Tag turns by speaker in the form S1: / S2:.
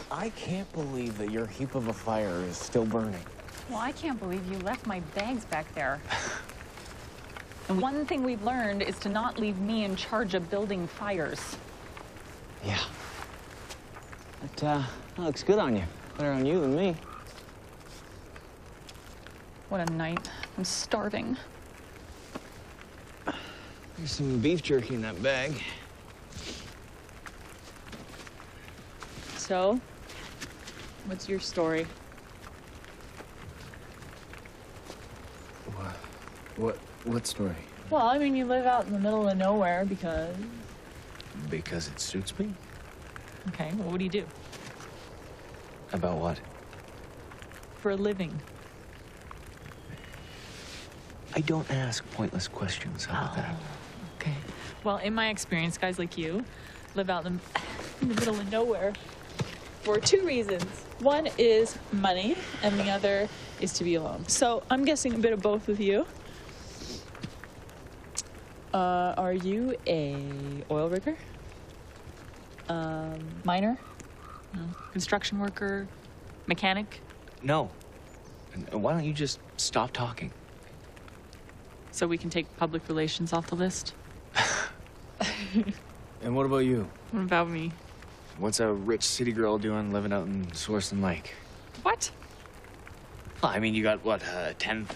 S1: I can't believe that your heap of a fire is still burning.
S2: Well, I can't believe you left my bags back there. And one thing we've learned is to not leave me in charge of building fires.
S1: Yeah. That looks good on you. Better on you than me.
S2: What a night. I'm starving.
S1: There's some beef jerky in that bag.
S2: So, what's your story?
S1: What story?
S2: Well, I mean, you live out in the middle of nowhere because...
S1: Because it suits me.
S2: Okay, well, what do you do?
S1: About what?
S2: For a living.
S1: I don't ask pointless questions. How about that?
S2: Okay. Well, in my experience, guys like you live out in the middle of nowhere for two reasons. One is money, and the other is to be alone. So I'm guessing a bit of both with you. Are you a oil rigger? Miner? Construction worker? Mechanic?
S1: No. And why don't you just stop talking?
S2: So we can take public relations off the list?
S1: And what about you?
S2: What about me?
S1: What's a rich city girl doing living out in Swarson Lake?
S2: What?
S1: Well, I mean, you got, what, a 10th